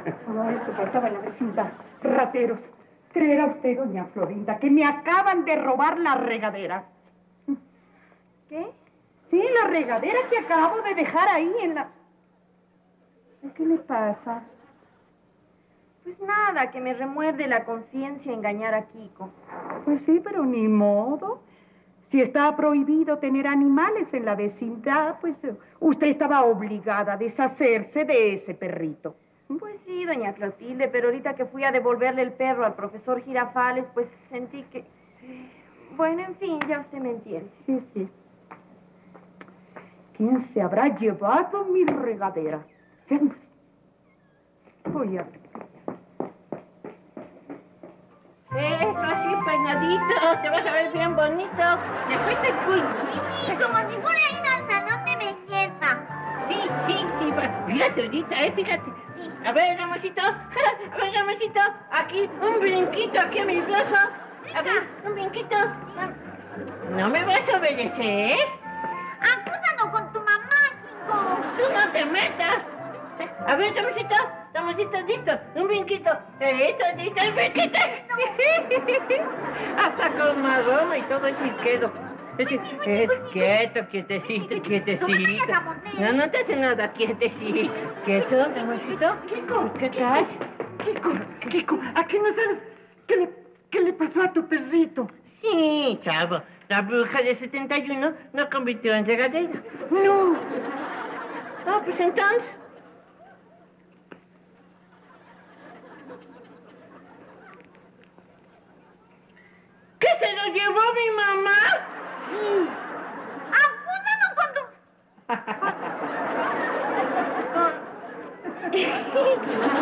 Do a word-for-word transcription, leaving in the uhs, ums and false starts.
No, esto faltaba en la vecindad. Rateros. ¿Creerá usted, doña Florinda, que me acaban de robar la regadera? ¿Qué? Sí, la regadera que acabo de dejar ahí en la... ¿Qué le pasa? Pues nada, que me remuerde la conciencia engañar a Kiko. Pues sí, pero ni modo. Si está prohibido tener animales en la vecindad, pues usted estaba obligada a deshacerse de ese perrito. Pues sí, doña Clotilde, pero ahorita que fui a devolverle el perro al profesor Girafales, pues sentí que... Bueno, en fin, ya usted me entiende. Sí, sí. ¿Quién se habrá llevado mi regadera? Voy a ver. Eso así, peinadito, te vas a ver bien bonito. Después te cuido. Sí, como si fuera a ir al salón de belleza. Sí, sí, sí, fíjate ahorita, eh, fíjate. A ver, Ramoncito, a ver, Ramoncito, aquí, un brinquito aquí a mis brazos. A ver, un brinquito. ¿No me vas a obedecer? Acúsalo con tu mamá, Kiko. Tú no te metas. A ver, Ramoncito, Ramoncito, listo, un brinquito. Listo, listo, el brinquito. Hasta con maroma y todo chiquero. Eh, quieto, quietecito, quietecito. No, no te hace nada, quietecito. ¿Quieto, Ramoncito? Kiko, ¿Qué tal? Kiko, Kiko, ¿a qué no sabes qué le, qué le pasó a tu perrito? Sí, chavo. La bruja de setenta y uno lo convirtió en regadera. No. Ah, pues entonces. ¿Qué se lo llevó mi mamá? Sí. Acúsalo con tu... Con...